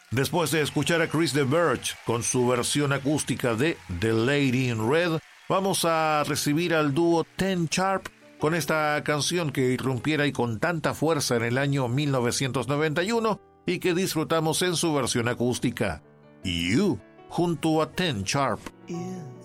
Después de escuchar a Chris de Burgh con su versión acústica de The Lady in Red, vamos a recibir al dúo Ten Sharp con esta canción que irrumpiera y con tanta fuerza en el año 1991 y que disfrutamos en su versión acústica, You, junto a Ten Sharp. Yeah.